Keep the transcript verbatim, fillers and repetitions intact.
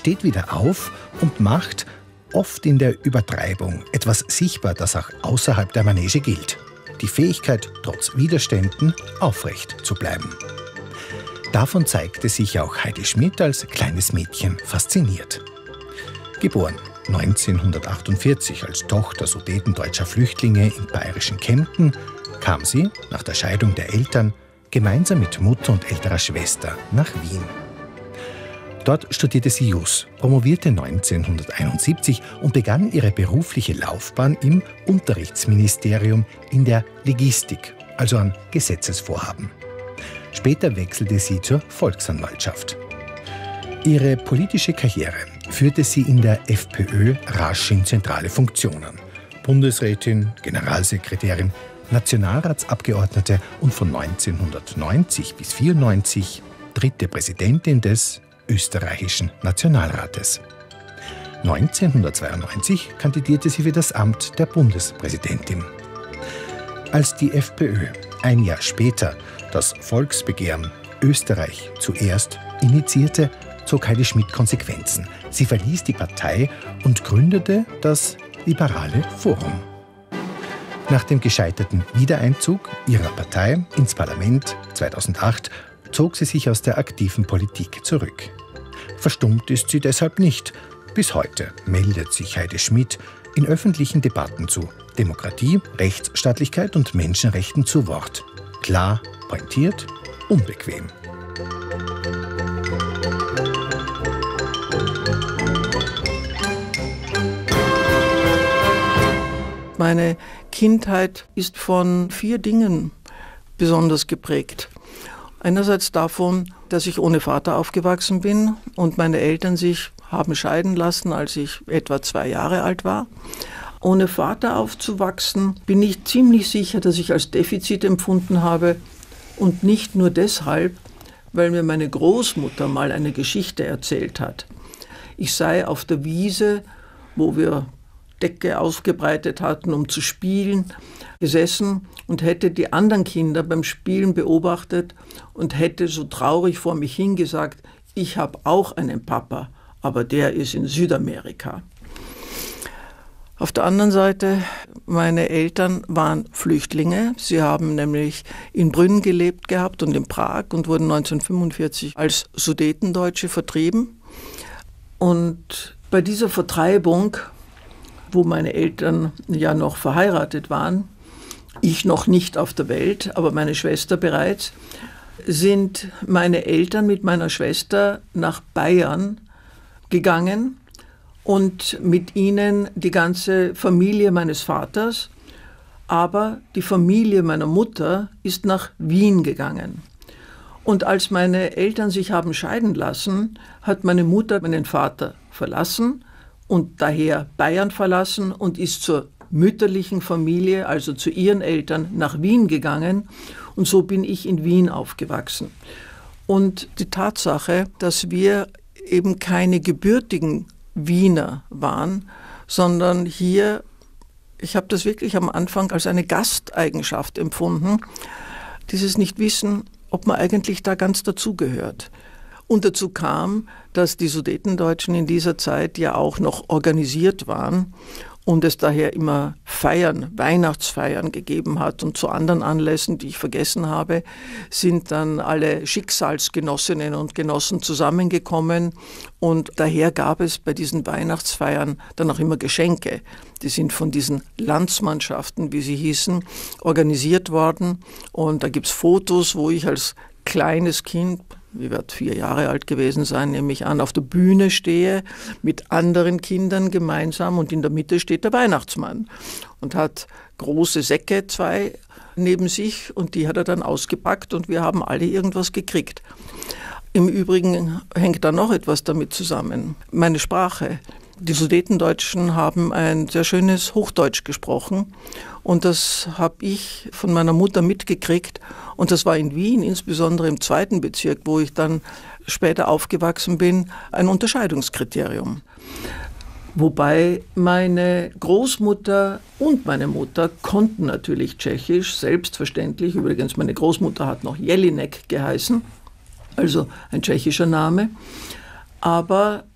steht wieder auf und macht, oft in der Übertreibung, etwas sichtbar, das auch außerhalb der Manege gilt. Die Fähigkeit, trotz Widerständen aufrecht zu bleiben. Davon zeigte sich auch Heidi Schmidt als kleines Mädchen fasziniert. Geboren neunzehnhundertachtundvierzig als Tochter sudetendeutscher Flüchtlinge in bayerischen Kempten, kam sie, nach der Scheidung der Eltern, gemeinsam mit Mutter und älterer Schwester nach Wien. Dort studierte sie Jus, promovierte neunzehnhunderteinundsiebzig und begann ihre berufliche Laufbahn im Unterrichtsministerium in der Legistik, also an Gesetzesvorhaben. Später wechselte sie zur Volksanwaltschaft. Ihre politische Karriere führte sie in der FPÖ rasch in zentrale Funktionen. Bundesrätin, Generalsekretärin, Nationalratsabgeordnete und von neunzehnhundertneunzig bis neunzehnhundertvierundneunzig dritte Präsidentin des österreichischen Nationalrates. neunzehnhundertzweiundneunzig kandidierte sie für das Amt der Bundespräsidentin. Als die FPÖ ein Jahr später das Volksbegehren Österreich zuerst initiierte, zog Heidi Schmidt Konsequenzen. Sie verließ die Partei und gründete das Liberale Forum. Nach dem gescheiterten Wiedereinzug ihrer Partei ins Parlament zweitausendacht zog sie sich aus der aktiven Politik zurück. Verstummt ist sie deshalb nicht. Bis heute meldet sich Heidi Schmidt in öffentlichen Debatten zu Demokratie, Rechtsstaatlichkeit und Menschenrechten zu Wort. Klar, pointiert, unbequem. Meine Kindheit ist von vier Dingen besonders geprägt. Einerseits davon, dass ich ohne Vater aufgewachsen bin und meine Eltern sich haben scheiden lassen, als ich etwa zwei Jahre alt war. Ohne Vater aufzuwachsen, bin ich ziemlich sicher, dass ich als Defizit empfunden habe. Und nicht nur deshalb, weil mir meine Großmutter mal eine Geschichte erzählt hat. Ich sei auf der Wiese, wo wir Decke ausgebreitet hatten, um zu spielen, gesessen und hätte die anderen Kinder beim Spielen beobachtet und hätte so traurig vor mich hingesagt, ich habe auch einen Papa, aber der ist in Südamerika. Auf der anderen Seite, meine Eltern waren Flüchtlinge. Sie haben nämlich in Brünn gelebt gehabt und in Prag und wurden neunzehnhundertfünfundvierzig als Sudetendeutsche vertrieben. Und bei dieser Vertreibung, wo meine Eltern ja noch verheiratet waren, ich noch nicht auf der Welt, aber meine Schwester bereits, sind meine Eltern mit meiner Schwester nach Bayern gegangen und mit ihnen die ganze Familie meines Vaters, aber die Familie meiner Mutter ist nach Wien gegangen. Und als meine Eltern sich haben scheiden lassen, hat meine Mutter meinen Vater verlassen und daher Bayern verlassen und ist zur mütterlichen Familie, also zu ihren Eltern, nach Wien gegangen. Und so bin ich in Wien aufgewachsen. Und die Tatsache, dass wir eben keine gebürtigen Wiener waren, sondern hier, ich habe das wirklich am Anfang als eine Gasteigenschaft empfunden, dieses Nichtwissen, ob man eigentlich da ganz dazugehört. Und dazu kam, dass die Sudetendeutschen in dieser Zeit ja auch noch organisiert waren und es daher immer Feiern, Weihnachtsfeiern gegeben hat. Und zu anderen Anlässen, die ich vergessen habe, sind dann alle Schicksalsgenossinnen und Genossen zusammengekommen. Und daher gab es bei diesen Weihnachtsfeiern dann auch immer Geschenke. Die sind von diesen Landsmannschaften, wie sie hießen, organisiert worden. Und da gibt es Fotos, wo ich als kleines Kind, ich werde vier Jahre alt gewesen sein, nehme ich an, auf der Bühne stehe mit anderen Kindern gemeinsam und in der Mitte steht der Weihnachtsmann und hat große Säcke, zwei neben sich, und die hat er dann ausgepackt und wir haben alle irgendwas gekriegt. Im Übrigen hängt da noch etwas damit zusammen. Meine Sprache. Die Sudetendeutschen haben ein sehr schönes Hochdeutsch gesprochen und das habe ich von meiner Mutter mitgekriegt und das war in Wien, insbesondere im zweiten Bezirk, wo ich dann später aufgewachsen bin, ein Unterscheidungskriterium. Wobei meine Großmutter und meine Mutter konnten natürlich Tschechisch, selbstverständlich. Übrigens, meine Großmutter hat noch Jelinek geheißen, also ein tschechischer Name. Aber